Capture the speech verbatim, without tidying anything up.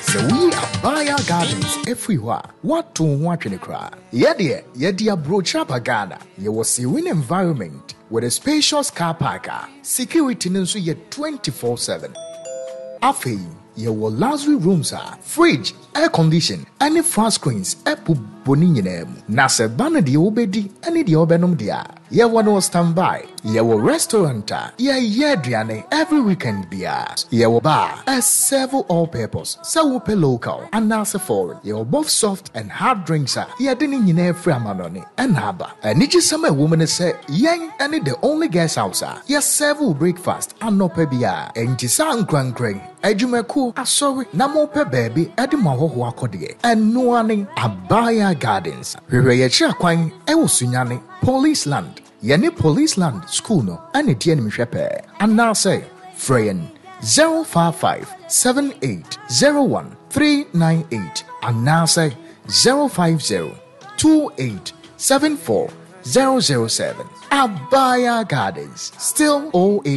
So we Abaya Gardens everywhere. What to watch in the crowd? Yeah, dear, yeah, dear, bro, Chapagana. You will see win environment with a spacious car parker. Security news you twenty-four seven. Afi, you will luxury rooms are fridge, air condition, any flat screens, apple boning in them. Nasa banner the obedi, any the obenum dia. Yeah, one will stand by. Yeah, will restaurant. Yeah, yeah, Driane, every weekend beer. Yeah, will bar, a several all purpose, so pay local, and nasa foreign. Yeah, both soft and hard drinks are. Yeah, didn't you know Framanoni and Haba. And it's just some woman say, yang, and the only guest house. Yeah, several breakfast, and no pebia, and Tisan Grand Crane. Ejumeku, a sorry, Namo pe baby, Edimaho Wakodie, and no one Abaya Gardens. Rerecha Quine, Ewusunyani, Police Land. Yeni Police Land School no, and it yen shepe. And now say, Freyen zero five five seven eight zero one three nine eight. And now say zero five zero two eight seven four zero zero seven. Abaya Gardens, still O A.